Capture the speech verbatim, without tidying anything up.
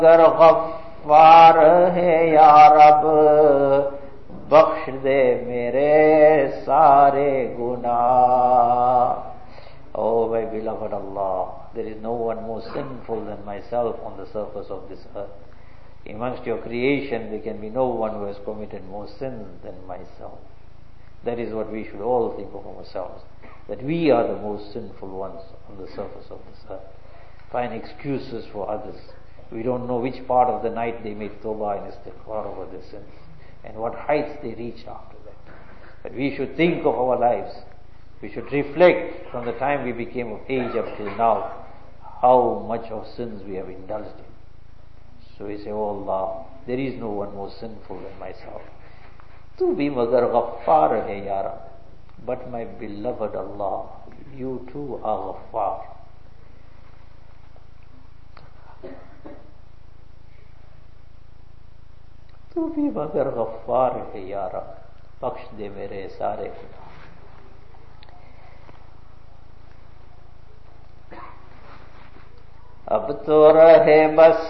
अगर गफ्फार है या रब, बख्श दे मेरे सारे गुनाह. Oh my beloved Allah, there is no one more sinful than myself on the surface of this earth. Amongst your creation there can be no one who has committed more sins than myself. That is what we should all think of ourselves, that we are the most sinful ones on the surface of this earth. Find excuses for others. We don't know which part of the night they made tawbah and istighfar over their sins, and what heights they reach after that. But we should think of our lives. We should reflect from the time we became of age up till now, how much of sins we have indulged in. So we say, oh Allah, there is no one more sinful than myself. Tu bhi magar ghaffar hai ya Rab. But my beloved Allah, you too are ghaffar. Tu bhi magar ghaffar hai ya Rab. बख्श दे मेरे सारे गुनाह. अब तो रहे बस